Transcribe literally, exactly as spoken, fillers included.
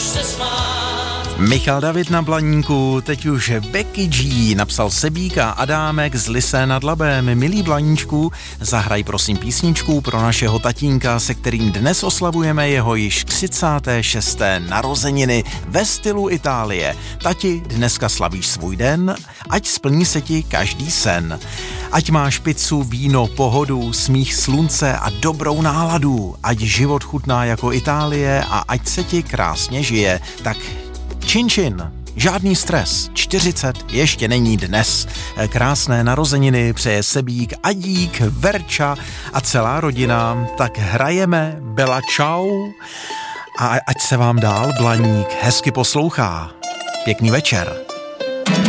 se smát. Michal David na Blaníku, teď už Becky G napsal Sebík a Adámek z Lysé nad Labem. Milý Blaníčku, zahraj prosím písničku pro našeho tatínka, se kterým dnes oslavujeme jeho již třicáté šesté narozeniny ve stylu Itálie. Tati, dneska slavíš svůj den, ať splní se ti každý sen. Ať máš pizzu, víno, pohodu, smích slunce a dobrou náladu. Ať život chutná jako Itálie a ať se ti krásně žije. Tak čin čin, žádný stres, čtyřicet ještě není dnes. Krásné narozeniny přeje Sebík, Adík, Verča a celá rodina. Tak hrajeme, Bela čau a ať se vám dál Blaník hezky poslouchá. Pěkný večer.